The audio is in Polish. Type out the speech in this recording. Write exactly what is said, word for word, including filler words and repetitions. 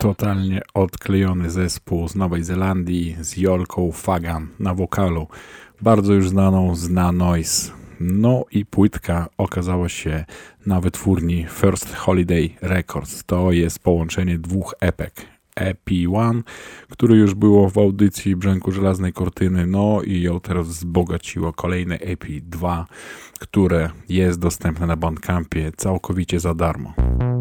totalnie odklejony zespół z Nowej Zelandii z Jolką Fagan na wokalu, bardzo już znaną z Na Noise. No i płytka okazała się na wytwórni First Holiday Records. To jest połączenie dwóch epek. E P jeden, który już było w audycji Brzęku Żelaznej Kortyny, no i ją teraz wzbogaciło kolejne E P dwa, które jest dostępne na Bandcampie całkowicie za darmo.